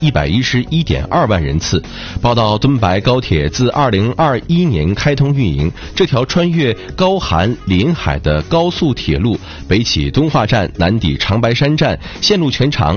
111.2万人次。报道，敦白高铁自2021年开通运营，这条穿越高寒临海的高速铁路，北起敦化站，南抵长白山站，线路全长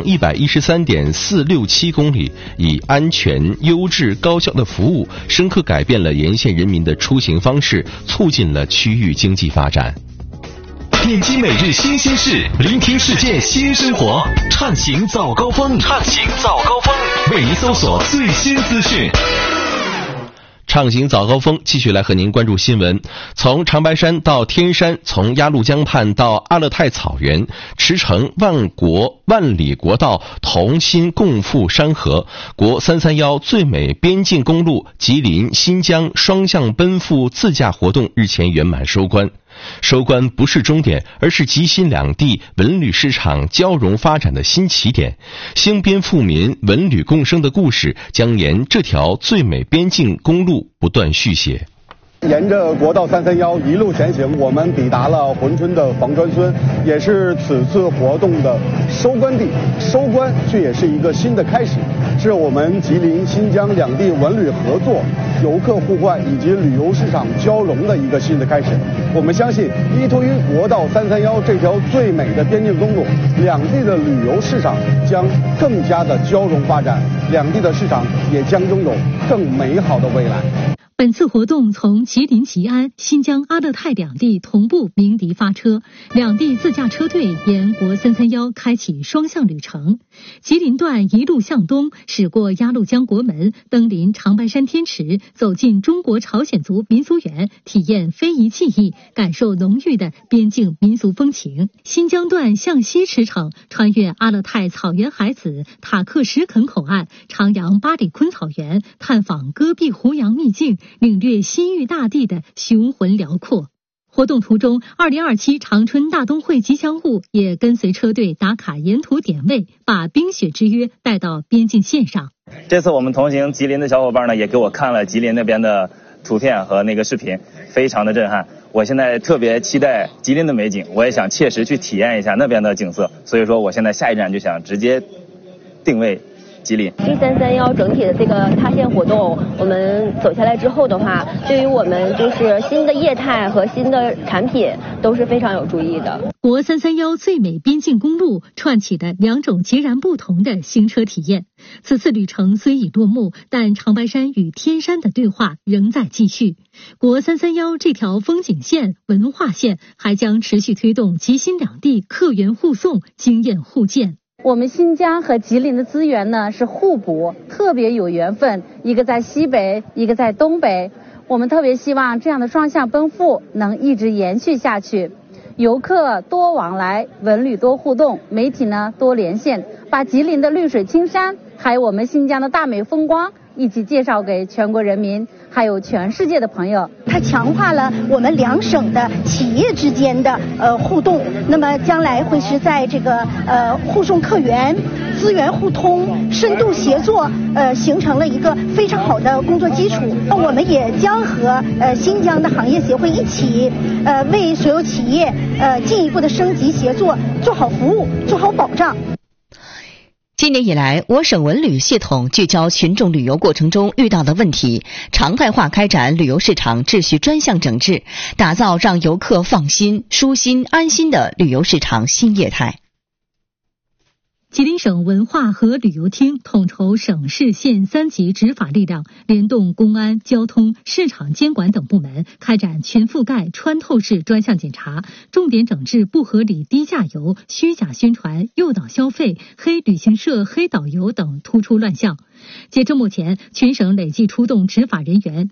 113.467公里，以安全、优质、高效的服务，深刻改变了沿线人民的出行方式，促进了区域经济发展。 点击每日新鲜事，聆听世界新生活，畅行早高峰，为您搜索最新资讯。 畅行早高峰，继续来和您关注新闻。从长白山到天山，从鸭绿江畔到阿勒泰草原，驰骋万里国道，同心共赴山河。国331最美边境公路吉林新疆双向奔赴自驾活动日前圆满收官。收官不是终点，而是吉新两地文旅市场交融发展的新起点。兴边富民、文旅共生的故事将沿这条最美边境公路不断续写。 沿着国道331一路前行，我们抵达了珲春的房川村，也是此次活动的收官地。收官却也是一个新的开始，是我们吉林、新疆两地文旅合作、游客互换以及旅游市场交融的一个新的开始。我们相信，依托于国道331这条最美的边境公路，两地的旅游市场将更加的交融发展，两地的市场也将拥有更美好的未来。 本次活动从吉林吉安、新疆阿勒泰两地同步鸣笛发车，两地自驾车队沿国331开启双向旅程。吉林段一路向东，驶过鸭绿江国门，登临长白山天池，走进中国朝鲜族民俗园，体验非遗技艺，感受浓郁的边境民俗风情。新疆段向西驰骋，穿越阿勒泰草原海子、塔克什肯口岸，徜徉巴里坤草原，探访戈壁胡杨秘境，领略西域大地的雄浑辽阔。活动途中，2027长春大冬会吉祥物也跟随车队打卡沿途点位，把冰雪之约带到边境线上。 这次我们同行吉林的小伙伴呢，也给我看了吉林那边的图片和那个视频，非常的震撼。我现在特别期待吉林的美景，我也想切实去体验一下那边的景色，所以说我现在下一站就想直接定位吉林。 G331整体的这个踏线活动，我们走下来之后的话，对于我们就是新的业态和新的产品都是非常有注意的。 国331最美边境公路串起的两种截然不同的行车体验。此次旅程虽已落幕，但长白山与天山的对话仍在继续。国331这条风景线、文化线还将持续推动吉新两地客源互送、经验互鉴。 我们新疆和吉林的资源呢是互补，特别有缘分，一个在西北，一个在东北。我们特别希望这样的双向奔赴能一直延续下去，游客多往来，文旅多互动，媒体呢多连线，把吉林的绿水青山还有我们新疆的大美风光一起介绍给全国人民还有全世界的朋友。 它强化了我们两省的企业之间的互动，那么将来会是在这个互送客源、资源互通、深度协作形成了一个非常好的工作基础。我们也将和新疆的行业协会一起为所有企业进一步的升级协作，做好服务，做好保障。 今年以来，我省文旅系统聚焦群众旅游过程中遇到的问题，常态化开展旅游市场秩序专项整治，打造让游客放心、舒心、安心的旅游市场新业态。 吉林省文化和旅游厅统筹省市县3级执法力量，联动公安、交通、市场监管等部门，开展全覆盖穿透式专项检查，重点整治不合理低价游、虚假宣传、诱导消费、黑旅行社、黑导游等突出乱象。截至目前，全省累计出动执法人员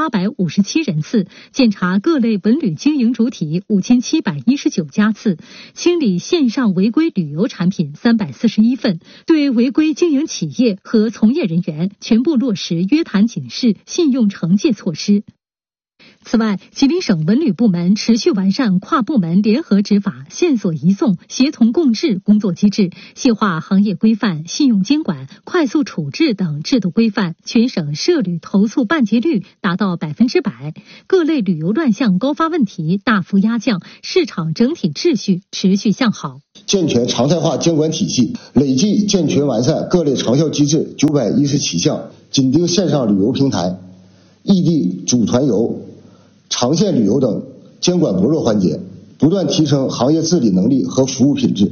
9857人次，检查各类文旅经营主体5719家次，清理线上违规旅游产品341份，对违规经营企业和从业人员全部落实约谈警示、信用惩戒措施。 此外，吉林省文旅部门持续完善跨部门联合执法、线索移送、协同共治工作机制，细化行业规范、信用监管、快速处置等制度规范，全省涉旅投诉办结率达到100%，各类旅游乱象高发问题大幅压降，市场整体秩序持续向好。 健全常态化监管体系，累计健全完善各类长效机制917项，紧盯线上旅游平台、异地组团游、长线旅游等监管薄弱环节，不断提升行业治理能力和服务品质。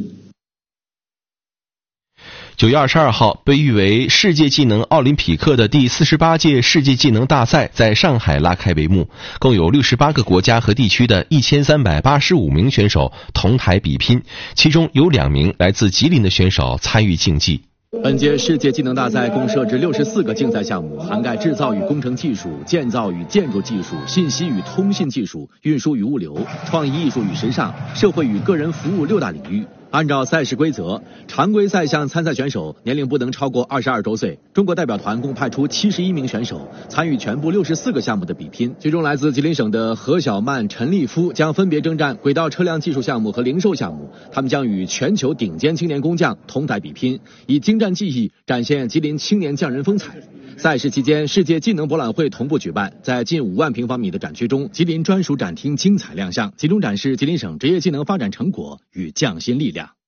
9月22号，被誉为世界技能奥林匹克的第48届世界技能大赛在上海拉开帷幕，共有68个国家和地区的1385名选手同台比拼，其中有2名来自吉林的选手参与竞技。 本届世界技能大赛共设置64个竞赛项目，涵盖制造与工程技术、建造与建筑技术、信息与通信技术、运输与物流、创意艺术与时尚、社会与个人服务6大领域。按照赛事规则，常规赛项参赛选手年龄不能超过22周岁。中国代表团共派出71名选手参与全部64个项目的比拼，其中来自吉林省的何小曼、陈立夫将分别征战轨道车辆技术项目和零售项目，他们将与全球顶尖青年工匠同台比拼，以精湛技艺展现吉林青年匠人风采。赛事期间，世界技能博览会同步举办，在近5万平方米的展区中，吉林专属展厅精彩亮相，集中展示吉林省职业技能发展成果与匠心力量。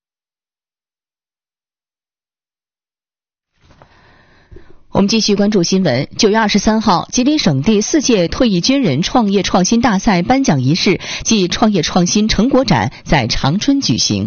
我们继续关注新闻。9月23号，吉林省第4届退役军人创业创新大赛颁奖仪式暨创业创新成果展在长春举行。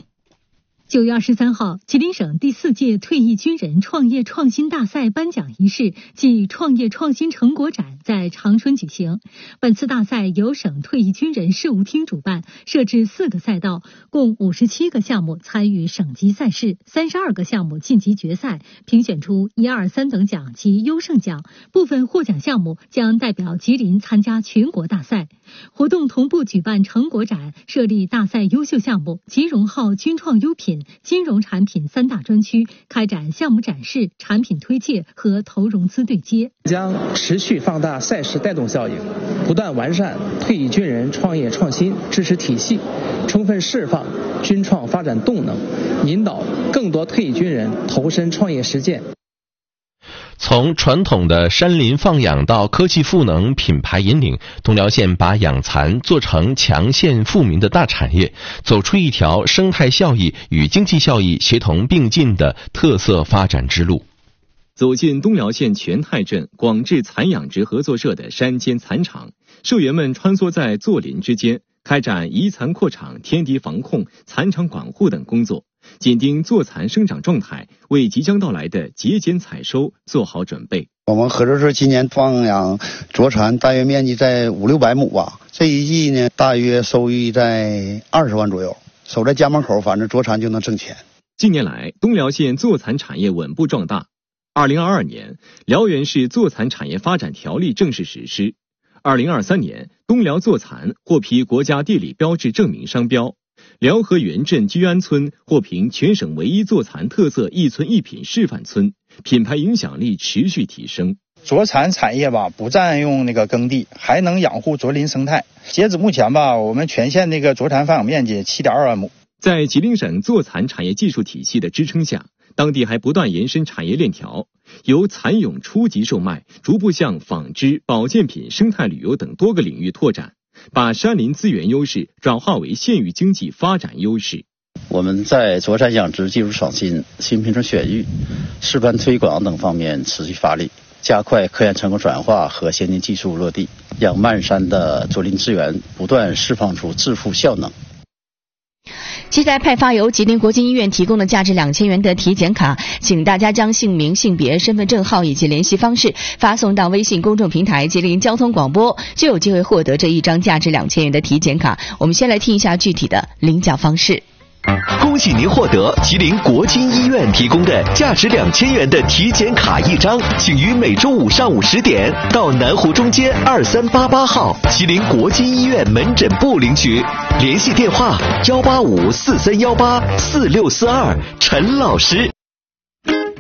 9月23号，吉林省第4届退役军人创业创新大赛颁奖仪式暨创业创新成果展在长春举行。本次大赛由省退役军人事务厅主办，设置4个赛道，共57个项目参与省级赛事，32个项目晋级决赛，评选出1、2、3等奖及优胜奖。部分获奖项目将代表吉林参加全国大赛。活动同步举办成果展，设立大赛优秀项目、吉荣号军创优品、金融产品3大专区，开展项目展示、产品推介和投融资对接。 将持续放大赛事带动效应，不断完善退役军人创业创新支持体系，充分释放军创发展动能，引导更多退役军人投身创业实践。 从传统的山林放养到科技赋能品牌引领，东辽县把养蚕做成强县富民的大产业，走出一条生态效益与经济效益协同并进的特色发展之路。 走进东辽县全泰镇广智蚕养殖合作社的山间蚕场，社员们穿梭在作林之间，开展移蚕扩场、天敌防控、蚕场管护等工作，紧盯坐蚕生长状态，为即将到来的节俭采收做好准备。 我们合作社今年放养卓蚕大约面积在500-600亩吧，这一季呢大约收益在20万左右，守在家门口，反正卓蚕就能挣钱。 近年来，东辽县坐蚕产业稳步壮大。2022年，辽源市坐蚕产业发展条例正式实施。2023年，东辽坐蚕获批国家地理标志证明商标。辽河源镇居安村获评全省唯一坐蚕特色一村一品示范村，品牌影响力持续提升。 卓蚕产业吧，不占用那个耕地，还能养护卓林生态。截止目前吧，我们全县那个卓蚕放养面积7.2万亩。 在吉林省坐蚕产业技术体系的支撑下，当地还不断延伸产业链条，由蚕蛹初级售卖逐步向纺织、保健品、生态旅游等多个领域拓展，把山林资源优势转化为县域经济发展优势。 我们在卓蚕养殖技术创新、新品种选育、示范推广等方面持续发力，加快科研成果转化和先进技术落地，让漫山的卓林资源不断释放出致富效能。 期待派发由吉林国金医院提供的价值2000元的体检卡，请大家将姓名、性别、身份证号以及联系方式发送到微信公众平台吉林交通广播，就有机会获得这一张价值2000元的体检卡。我们先来听一下具体的领奖方式。 恭喜您获得吉林国金医院提供的价值2000元的体检卡1张，请于每周5上午10点到南湖中街2388号吉林国金医院门诊部领取，联系电话18543184642陈老师。